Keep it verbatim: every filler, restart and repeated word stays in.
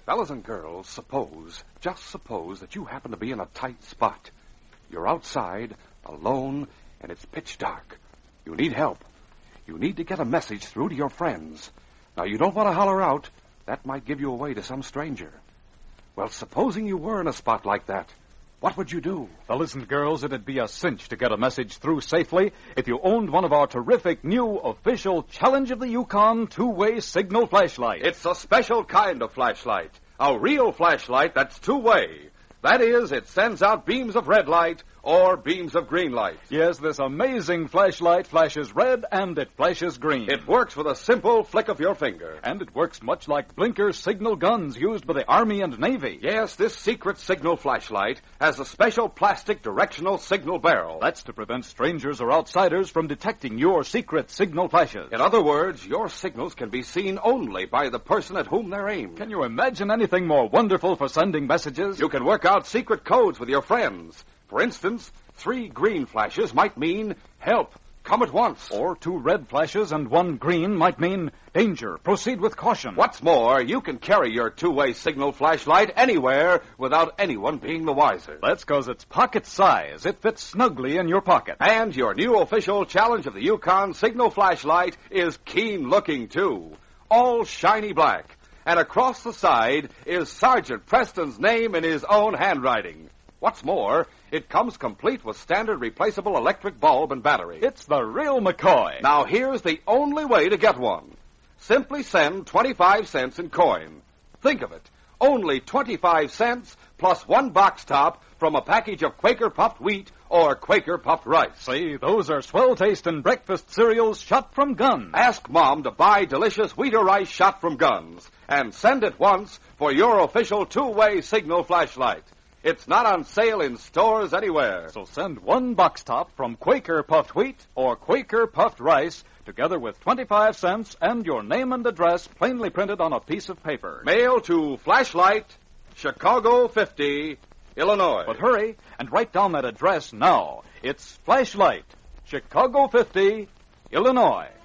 Fellas and girls, suppose, just suppose that you happen to be in a tight spot. You're outside, alone, and it's pitch dark. You need help. You need to get a message through to your friends. Now, you don't want to holler out. That might give you away to some stranger. Well, supposing you were in a spot like that, what would you do? Fellas and girls, it'd be a cinch to get a message through safely if you owned one of our terrific new official Challenge of the Yukon two-way signal flashlights. It's a special kind of flashlight. A real flashlight that's two-way. That is, it sends out beams of red light or beams of green light. Yes, this amazing flashlight flashes red and it flashes green. It works with a simple flick of your finger. And it works much like blinker signal guns used by the Army and Navy. Yes, this secret signal flashlight has a special plastic directional signal barrel. That's to prevent strangers or outsiders from detecting your secret signal flashes. In other words, your signals can be seen only by the person at whom they're aimed. Can you imagine anything more wonderful for sending messages? You can work out secret codes with your friends. For instance, three green flashes might mean help, come at once. Or two red flashes and one green might mean danger, proceed with caution. What's more, you can carry your two-way signal flashlight anywhere without anyone being the wiser. That's because it's pocket size. It fits snugly in your pocket. And your new official Challenge of the Yukon signal flashlight is keen-looking, too. All shiny black. And across the side is Sergeant Preston's name in his own handwriting. What's more, it comes complete with standard replaceable electric bulb and battery. It's the real McCoy. Now, here's the only way to get one. Simply send twenty-five cents in coin. Think of it. Only twenty-five cents plus one box top from a package of Quaker puffed wheat or Quaker puffed rice. See, those are swell-tasting breakfast cereals shot from guns. Ask Mom to buy delicious wheat or rice shot from guns and send it once for your official two-way signal flashlight. It's not on sale in stores anywhere. So send one box top from Quaker puffed wheat or Quaker puffed rice, together with twenty-five cents and your name and address plainly printed on a piece of paper. Mail to Flashlight, Chicago fifty, Illinois. But hurry and write down that address now. It's Flashlight, Chicago fifty, Illinois.